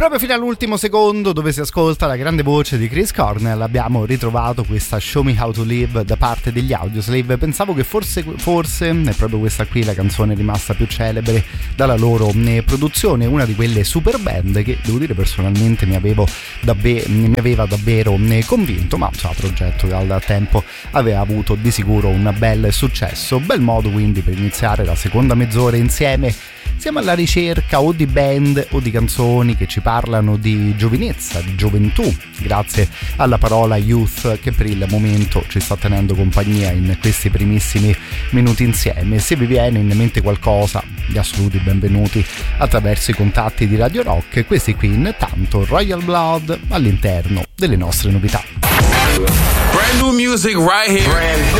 Proprio fino all'ultimo secondo, dove si ascolta la grande voce di Chris Cornell, abbiamo ritrovato questa Show Me How to Live da parte degli Audioslave. Pensavo che forse è proprio questa qui la canzone rimasta più celebre dalla loro produzione, una di quelle super band che devo dire personalmente mi aveva davvero convinto, ma insomma, progetto che al tempo aveva avuto di sicuro un bel successo. Bel modo quindi per iniziare la seconda mezz'ora insieme. Siamo alla ricerca o di band o di canzoni che ci parlano di giovinezza, di gioventù, grazie alla parola youth che per il momento ci sta tenendo compagnia in questi primissimi minuti insieme. Se vi viene in mente qualcosa, gli assoluti benvenuti attraverso i contatti di Radio Rock. Questi qui intanto Royal Blood all'interno delle nostre novità. Brand new music right here.